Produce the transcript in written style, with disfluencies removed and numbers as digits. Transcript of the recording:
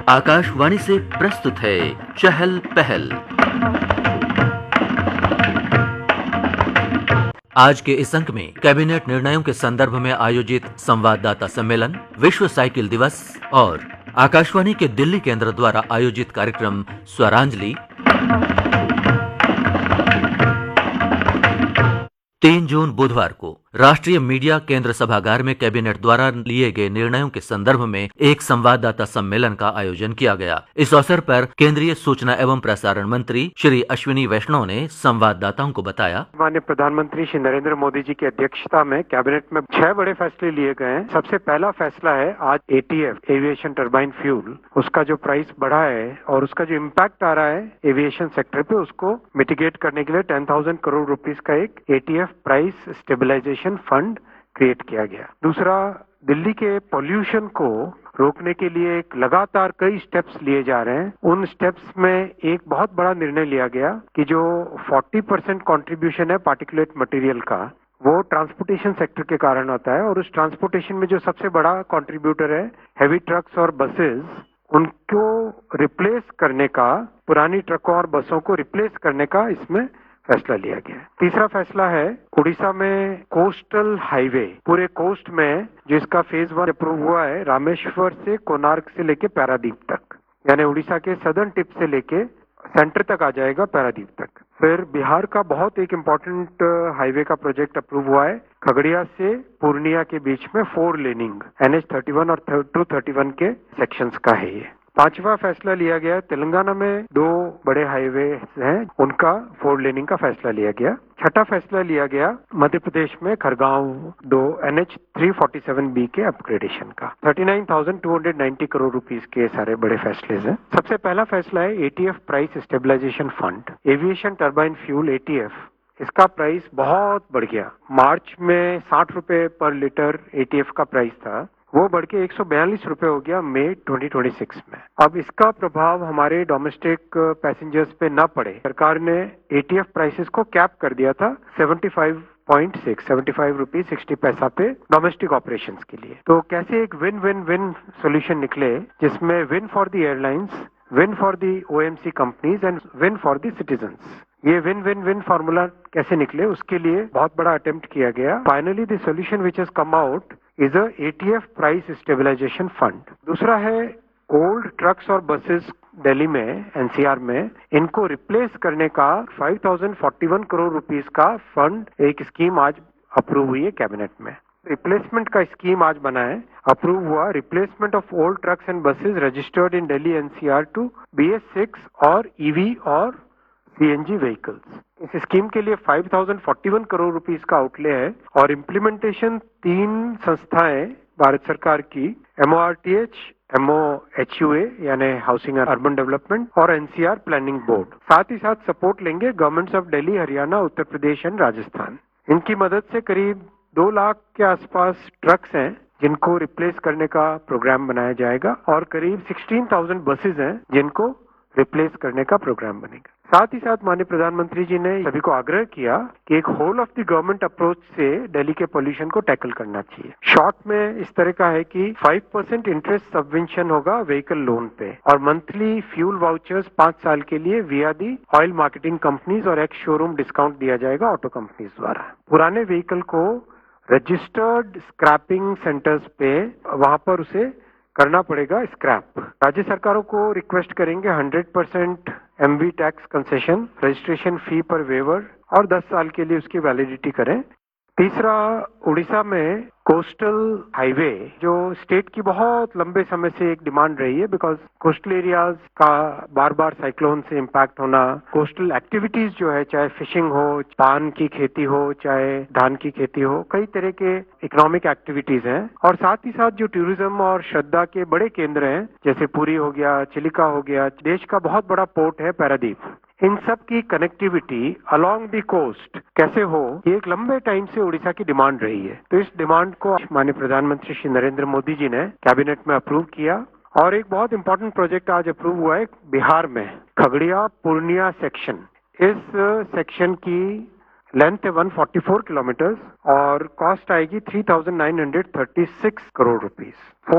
आकाशवाणी से प्रस्तुत है चहल पहल। आज के इस अंक में कैबिनेट निर्णयों के संदर्भ में आयोजित संवाददाता सम्मेलन, विश्व साइकिल दिवस और आकाशवाणी के दिल्ली केंद्र द्वारा आयोजित कार्यक्रम स्वरांजलि। 3 जून बुधवार को राष्ट्रीय मीडिया केंद्र सभागार में कैबिनेट द्वारा लिए गए निर्णयों के संदर्भ में एक संवाददाता सम्मेलन का आयोजन किया गया। इस अवसर पर केंद्रीय सूचना एवं प्रसारण मंत्री श्री अश्विनी वैष्णव ने संवाददाताओं को बताया, माननीय प्रधानमंत्री श्री नरेंद्र मोदी जी की अध्यक्षता में कैबिनेट में 6 बड़े फैसले लिए गए हैं। सबसे पहला फैसला है आज ATF एविएशन टर्बाइन फ्यूल, उसका जो प्राइस बढ़ा है और उसका जो इम्पैक्ट आ रहा है एविएशन सेक्टर पे, उसको मिटिगेट करने के लिए 10,000 करोड़ रुपीस का एक ATF price stabilization fund create किया गया। दूसरा, दिल्ली के पोल्यूशन को रोकने के लिए एक लगातार कई स्टेप्स लिए जा रहे हैं। उन स्टेप्स में एक बहुत बड़ा निर्णय लिया गया कि जो 40% कंट्रीब्यूशन है पार्टिकुलेट मटेरियल का, वो ट्रांसपोर्टेशन सेक्टर के कारण होता है और उस ट्रांसपोर्टेशन में जो सबसे बड़ा कंट्रीब्यूटर है हेवी ट्रक्स और बसेस, उनको रिप्लेस करने का, पुरानी ट्रकों और बसों को रिप्लेस करने का इसमें फैसला लिया गया। तीसरा फैसला है उड़ीसा में कोस्टल हाईवे, पूरे कोस्ट में जिसका फेज 1 अप्रूव हुआ है, रामेश्वर से कोणार्क से लेके पारादीप तक, यानी उड़ीसा के सदर्न टिप से लेके सेंटर तक आ जाएगा पारादीप तक। फिर बिहार का बहुत एक इम्पोर्टेंट हाईवे का प्रोजेक्ट अप्रूव हुआ है, खगड़िया से पूर्णिया के बीच में 4 लेनिंग NH31 और 231 के सेक्शंस का है ये। पांचवा फैसला लिया गया, तेलंगाना में 2 बड़े हाईवे हैं, उनका 4 लेनिंग का फैसला लिया गया। छठा फैसला लिया गया मध्य प्रदेश में खरगांव 2 NH347B के अपग्रेडेशन का। 39,290 करोड़ रुपीस के सारे बड़े फैसले हैं। सबसे पहला फैसला है ATF price stabilization fund, aviation turbine fuel ATF, इसका प्राइस बहुत बढ़ गया। मार्च में 60 रुपए पर लीटर ATF का प्राइस था, वो बढ़ के 142 रुपए हो गया मई 2026 में। अब इसका प्रभाव हमारे डोमेस्टिक पैसेंजर्स पे न पड़े, सरकार ने ATF प्राइसेस को कैप कर दिया था 75 रुपीज 60 पैसा पे डोमेस्टिक ऑपरेशंस के लिए। तो कैसे एक विन विन विन सोल्यूशन निकले, जिसमें win for the airlines, win for the OMC companies and win for the citizens. ये विन विन विन फार्मूला कैसे निकले, उसके लिए बहुत बड़ा अटेम्प्ट किया गया। Finally the solution which has come out is a ATF price stabilization fund. दूसरा है ओल्ड ट्रक्स और बसेस दिल्ली में NCR में, इनको रिप्लेस करने का 5,041 करोड़ रुपीस का फंड, एक स्कीम आज अप्रूव हुई है कैबिनेट में। रिप्लेसमेंट का स्कीम आज बना है, अप्रूव हुआ, replacement of old trucks and buses registered in Delhi NCR to BS6 और EV और CNG व्हीकल्स। इस स्कीम के लिए 5,041 करोड़ रुपीस का आउटले है और इम्प्लीमेंटेशन 3 संस्थाएं भारत सरकार की, MoRTH, MoHUA यानी हाउसिंग एंड अर्बन डेवलपमेंट और NCR प्लानिंग बोर्ड, साथ ही साथ सपोर्ट लेंगे governments of Delhi, Haryana, Uttar Pradesh and Rajasthan. इनकी मदद से करीब 2 लाख के आसपास ट्रक्स हैं जिनको रिप्लेस करने का प्रोग्राम बनाया जाएगा और करीब 16,000 बसेज हैं जिनको रिप्लेस करने का प्रोग्राम बनेगा। साथ ही साथ माननीय प्रधानमंत्री जी ने सभी को आग्रह किया कि एक whole of the government approach से दिल्ली के पोल्यूशन को टैकल करना चाहिए। शॉर्ट में इस तरह का है कि 5% इंटरेस्ट सबवेंशन होगा व्हीकल लोन पे और मंथली फ्यूल वाउचर्स 5 साल के लिए विया दी ऑयल मार्केटिंग कंपनीज और एक शोरूम डिस्काउंट दिया जाएगा ऑटो कंपनीज द्वारा। पुराने व्हीकल को रजिस्टर्ड स्क्रैपिंग सेंटर्स पे वहां पर उसे करना पड़ेगा स्क्रैप। राज्य सरकारों को रिक्वेस्ट करेंगे 100% MV tax concession, registration fee पर वेवर और 10 साल के लिए उसकी वैलिडिटी करें। तीसरा, उड़ीसा में कोस्टल हाईवे, जो स्टेट की बहुत लंबे समय से एक डिमांड रही है, बिकॉज कोस्टल एरियाज का बार बार साइक्लोन से इम्पैक्ट होना, कोस्टल एक्टिविटीज जो है, चाहे फिशिंग हो, पान की खेती हो, चाहे धान की खेती हो, कई तरह के इकोनॉमिक एक्टिविटीज हैं और साथ ही साथ जो टूरिज्म और श्रद्धा के बड़े केंद्र हैं, जैसे पुरी हो गया, चिलिका हो गया, देश का बहुत बड़ा पोर्ट है पारादीप, इन सब की कनेक्टिविटी अलोंग द कोस्ट कैसे हो, ये एक लंबे टाइम से उड़ीसा की डिमांड रही है। तो इस डिमांड को माननीय प्रधानमंत्री श्री नरेंद्र मोदी जी ने कैबिनेट में अप्रूव किया और एक बहुत इंपॉर्टेंट प्रोजेक्ट आज अप्रूव हुआ है बिहार में, खगड़िया पूर्णिया सेक्शन। इस सेक्शन की लेंथ है 144 किलोमीटर और कॉस्ट आएगी 3,936 करोड़ रुपीस।